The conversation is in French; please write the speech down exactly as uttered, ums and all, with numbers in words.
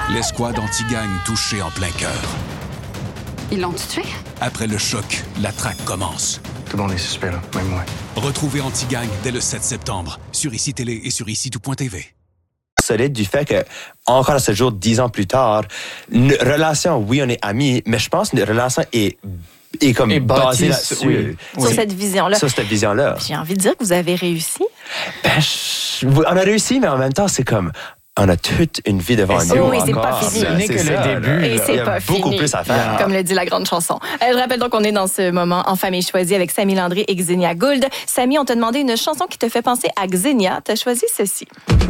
L'escouade anti-gang touchée en plein cœur. Ils l'ont tué? Après le choc, la traque commence. Tout le monde est suspect, là, même moi. Retrouvez Anti-Gang dès le sept septembre sur I C I Télé et sur ici tout point t v. Solide du fait que, encore à ce jour, dix ans plus tard, une relation, oui, on est amis, mais je pense que notre relation est, est comme Et basée bâtie là-dessus. oui. Sur cette vision-là. Sur cette vision-là. J'ai envie de dire que vous avez réussi. Ben, je- on a réussi, mais en même temps, c'est comme, on a toute une vie devant Et nous. c'est- oui, c'est encore. pas fini. Ce n'est que le ça, début, là. là. Et Il c'est y a pas beaucoup fini. plus à faire. Comme le dit la grande chanson. Euh, je rappelle donc qu'on est dans ce moment en famille choisie avec Samy Landry et Xenia Gould. Samy, on t'a demandé une chanson qui te fait penser à Xenia. T'as choisi ceci.